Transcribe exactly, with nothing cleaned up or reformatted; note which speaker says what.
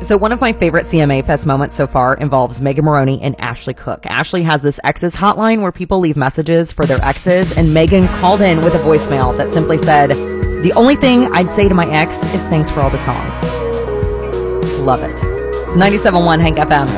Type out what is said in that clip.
Speaker 1: So one of my favorite C M A Fest moments so far involves Megan Moroney and Ashley Cook. Ashley has this exes hotline where people leave messages for their exes, and Megan called in with a voicemail that simply said, "The only thing I'd say to my ex is thanks for all the songs." Love it. It's ninety-seven point one Hank F M.